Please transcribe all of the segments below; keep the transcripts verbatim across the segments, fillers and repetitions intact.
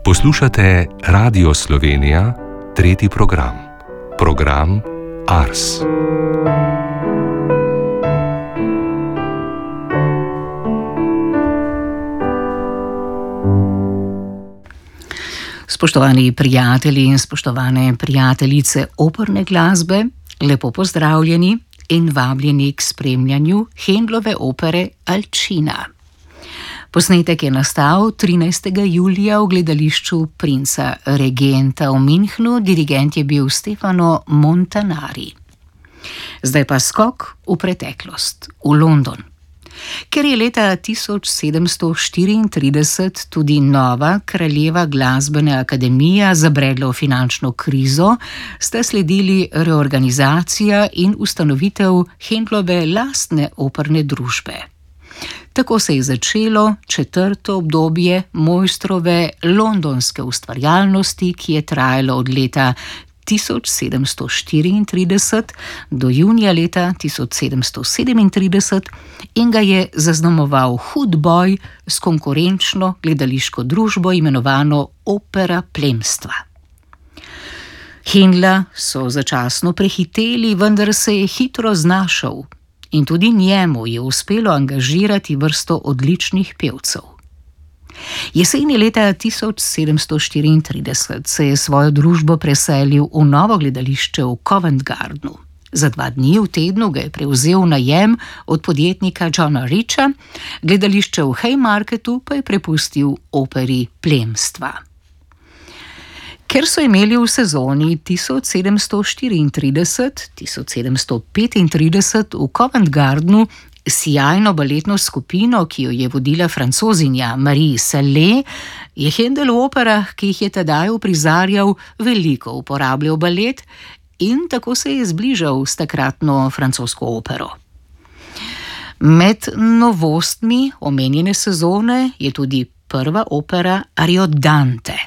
Poslušate Radio Slovenija, tretji program. Program Ars. Spoštovani prijatelji in spoštovane prijateljice operne glasbe, lepo pozdravljeni in vabljeni k spremljanju Händlove opere Alcina. Posnetek je nastal trinajstega julija v gledališču Princa Regenta v Münchnu, dirigent je bil Stefano Montanari. Zdaj pa skok v preteklost, v London. Ker je leta tisoč sedemsto štiriintrideset tudi nova kraljeva glasbena akademija zabredla v finančno krizo, sta sledili reorganizacija in ustanovitev Händlove lastne operne družbe. Tako se je začelo četrto obdobje mojstrove londonske ustvarjalnosti, ki je trajalo od leta tisoč sedemsto štiriintrideset do junija leta tisoč sedemsto sedemintrideset in ga je zaznamoval hud boj s konkurenčno gledališko družbo imenovano Opera plemstva. Händla so začasno prehiteli, vendar se je hitro znašel in tudi njemu je uspelo angažirati vrsto odličnih pevcev. Jeseni leta tisoč sedemsto štiriintrideset se je svojo družbo preselil v novo gledališče v Covent Gardenu. Za dva dni v tednu ga je prevzel najem od podjetnika Johna Richa, gledališče v Haymarketu pa je prepustil operi plemstva. Ker so imeli v sezoni tisoč sedemsto štiriintrideset do tisoč sedemsto petintrideset v Covent Gardenu sijajno baletno skupino, ki jo je vodila Francozinja Marie Sallet, je Händel v operah, ki jih je tedaj uprizarjal, veliko uporabljal balet in tako se je zbližal s takratno francosko opero. Med novostmi omenjene sezone je tudi prva opera Ariodante.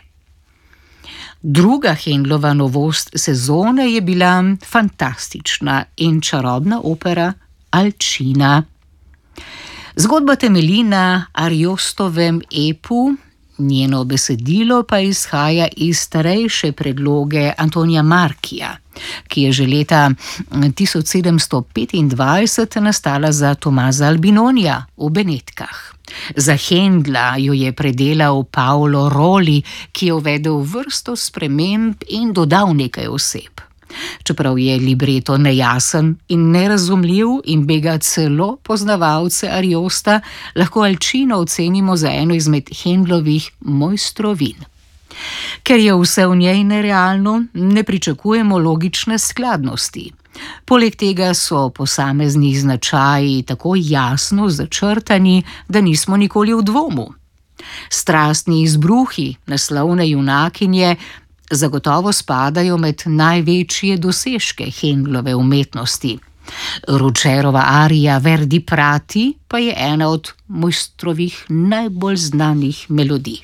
Druga Händlova novost sezone je bila fantastična in čarobna opera Alcina. Zgodba temelji na Ariostovem epu, njeno besedilo pa izhaja iz starejše predloge Antonija Markija, ki je že leta tisoč sedemsto petindvajset nastala za Tomaza Albinonija v Benetkah. Za Händla jo je predelal Paolo Roli, ki je uvedel vrsto sprememb in dodal nekaj oseb. Čeprav je libreto nejasen in nerazumljiv in bega celo poznavalce Ariosta, lahko Alcino ocenimo za eno izmed Händlovih mojstrovin. Ker je vse v njej nerealno, ne pričakujemo logične skladnosti. Poleg tega so posamezni značaji tako jasno začrtani, da nismo nikoli v dvomu. Strastni izbruhi naslovne junakinje zagotovo spadajo med največje dosežke Händlove umetnosti. Ruggerova arija Verdi Prati pa je ena od mojstrovih najbolj znanih melodij.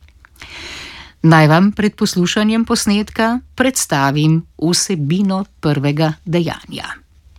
Naj vam pred poslušanjem posnetka predstavim vsebino prvega dejanja.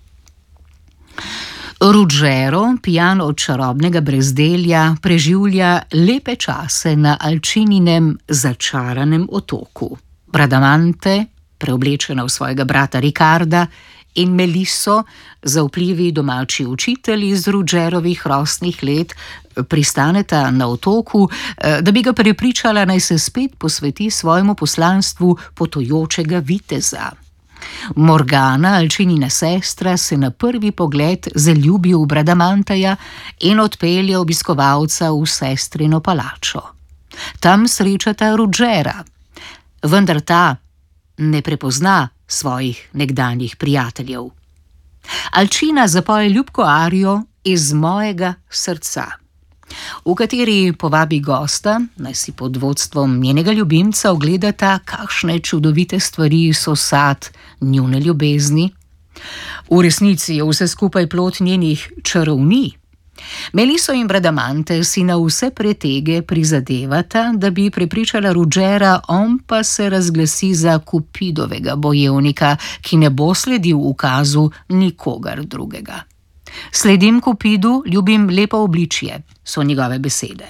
Ruggero, pijan od čarobnega brezdelja, preživlja lepe čase na Alcininem začaranem otoku. Bradamante, preoblečena v svojega brata Ricarda, in Melisso, zaupljivi domači učitelj iz Ruggerovih rosnih let, pristaneta na otoku, da bi ga prepričala, naj se spet posveti svojemu poslanstvu potujočega viteza. Morgana, Alcinina sestra, se na prvi pogled zaljubi v Bradamanteja in odpelje obiskovalca v sestrino palačo. Tam srečata Ruggera, vendar ta ne prepozna svojih nekdanjih prijateljev. Alcina zapoje ljubko arijo Iz mojega srca, v kateri povabi gosta, naj si pod vodstvom njenega ljubimca ogledata, kakšne čudovite stvari so sad njune ljubezni. V resnici je vse skupaj plod njenih čarovnij. Melisso in Bradamante si na vse pretege prizadevata, da bi prepričala Ruggera, on pa se razglasi za Cupidovega bojevnika, ki ne bo sledil ukazu nikogar drugega. Sledim Cupidu, ljubim lepo obličje, so njegove besede.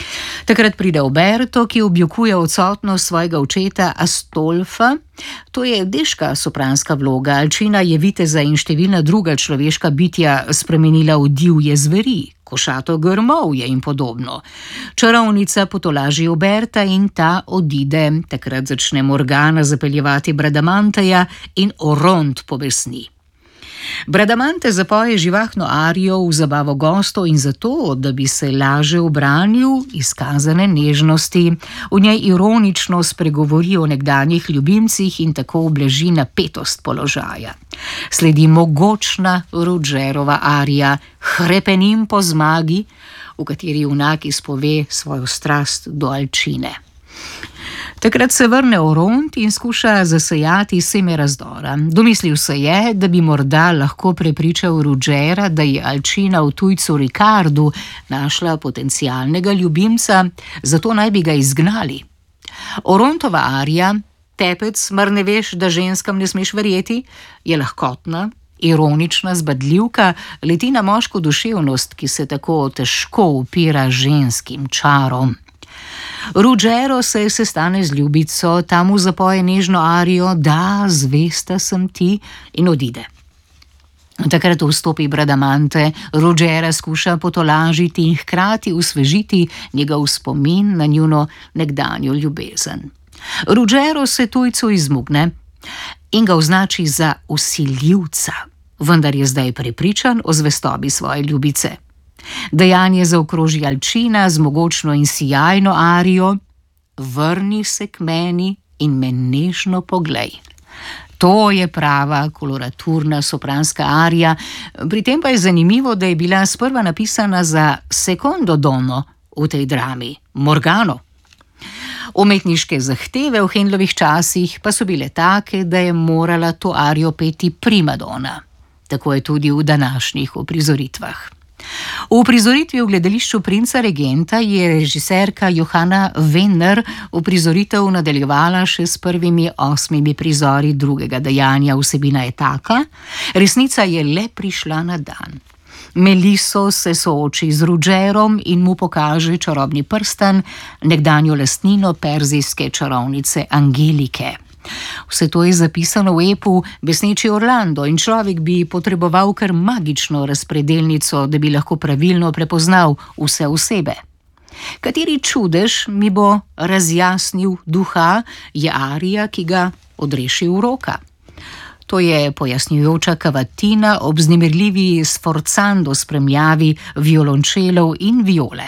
Takrat pride Oberto, ki objokuje odsotnost svojega očeta Astolfa. To je deška sopranska vloga. Alcina je viteza in številna druga človeška bitja spremenila v divje zveri, košato grmovje in podobno. Čarovnica potolaži Oberta in ta odide. Takrat začne Morgana zapeljevati Bradamanteja in Oront pobesni. Bradamante zapoje živahno arijo v zabavo gostov in zato, da bi se laže ubranil izkazane nežnosti. V njej ironično spregovori o nekdanjih ljubimcih in tako ublaži napetost položaja. Sledi mogočna Roggerova arija Hrepenim po zmagi, v kateri junak izpove svojo strast do Alcine. Takrat se vrne Oront in skuša zasejati seme razdora. Domislil se je, da bi morda lahko prepričal Ruggera, da je Alcina v tujcu Ricardu našla potencialnega ljubimca, zato naj bi ga izgnali. Orontova arija, tepec, mar ne veš, da ženskam ne smeš verjeti, je lahkotna, ironična zbadljivka, leti na moško duševnost, ki se tako težko upira ženskim čarom. Ruggero se sestane z ljubico, ta mu zapoje nežno arijo, da, zvesta sem ti, in odide. Takrat vstopi Bradamante, Ruggera skuša potolažiti in hkrati osvežiti njegov spomin na njuno nekdanjo ljubezen. Ruggero se tujcu izmugne in ga označi za vsiljivca, vendar je zdaj prepričan o zvestobi svoje ljubice. Dejanje zaokroži Alcina z mogočno in sijajno arijo Vrni se k meni in me nežno poglej. To je prava koloraturna sopranska arija, pri tem pa je zanimivo, da je bila sprva napisana za secondo donno v tej drami, Morgano. Umetniške zahteve v Handlovih časih pa so bile take, da je morala to arijo peti primadona. Tako je tudi v današnjih uprizoritvah. V uprizoritvi v gledališču Princa regenta je režiserka Johanna Wenner uprizoritev nadaljevala še s prvimi osmimi prizori drugega dejanja. Vsebina je taka, resnica je le prišla na dan. Meliso se sooči z Ruggerom in mu pokaže čarobni prstan, nekdanjo lastnino perzijske čarovnice Angelike. Vse to je zapisano v epu Besneči Orlando in človek bi potreboval kar magično razpredelnico, da bi lahko pravilno prepoznal vse osebe. Kateri čudež mi bo razjasnil duha, je arija, ki ga odreši uroka. To je pojasnjujoča kavatina ob vznemirljivi sforzando spremljavi violončelov in viole.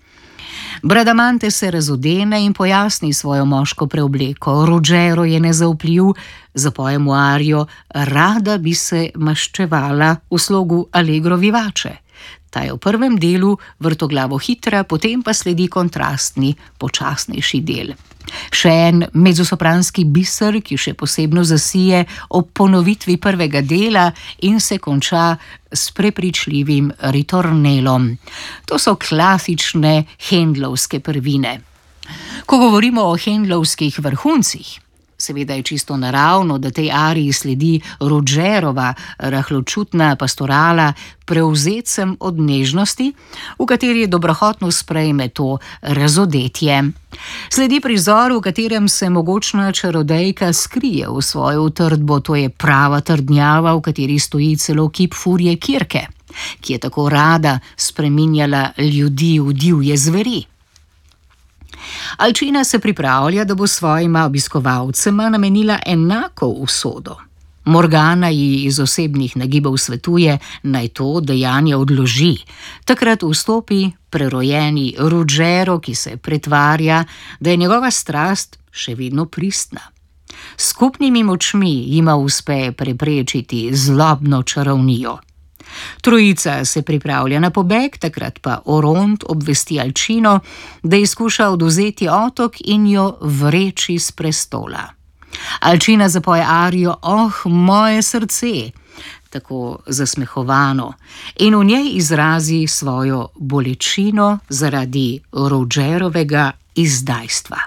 Bradamante se razodene in pojasni svojo moško preobleko. Ruggero je nezaupljiv, zapoje mu arijo Rada bi se maščevala v slogu Allegro vivace. Ta je v prvem delu vrtoglavo hitra, potem pa sledi kontrastni, počasnejši del. Še en mezzosopranski biser, ki še posebno zasije ob ponovitvi prvega dela in se konča s prepričljivim ritornelom. To so klasične Handlovske prvine. Ko govorimo o Handlovskih vrhuncih, seveda je čisto naravno, da tej ariji sledi Ruggerova rahločutna pastorala Prevzetcem od nežnosti, v kateri dobrohotno sprejme to razodetje. Sledi prizor, v katerem se mogočna čarodejka skrije v svojo utrdbo, to je prava trdnjava, v kateri stoji celo kip Furije Kirke, ki je tako rada spreminjala ljudi v divje zveri. Alcina se pripravlja, da bo svojima obiskovalcema namenila enako usodo. Morgana ji iz osebnih nagibov svetuje, naj to dejanje odloži. Takrat vstopi prerojeni Ruggero, ki se pretvarja, da je njegova strast še vedno pristna. S skupnimi močmi jima uspe preprečiti zlobno čarovnijo. Trojica se pripravlja na pobeg, takrat pa Oront obvesti Alcino, da ji skuša odvzeti otok in jo vreči s prestola. Alcina zapoje arijo Oh, moje srce, tako zasmehovano, in v njej izrazi svojo bolečino zaradi Ruggerovega izdajstva.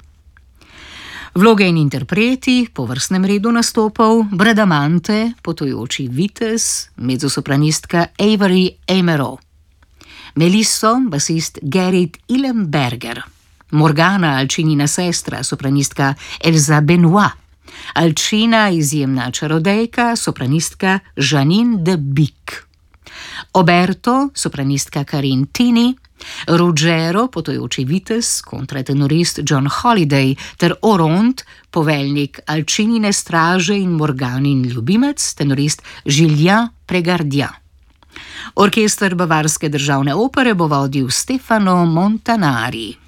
Vloge in interpreti po vrstnem redu nastopov: Bradamante, potujoči vitez, mezzosopranistka Avery Amero, Melisso, basist Gerrit Illenberger, Morgana, Alcinina sestra, sopranistka Elsa Benoit, Alcina, izjemna čarodejka, sopranistka Janine de Bic, Oberto, sopranistka Karin Tini, Ruggero, potujoči vitez, kontratenorist John Holiday, ter Orond, poveljnik Alcinine straže in Morganin ljubimec, tenorist Julien Pregardien. Orkester Bavarske državne opere bo vodil Stefano Montanari.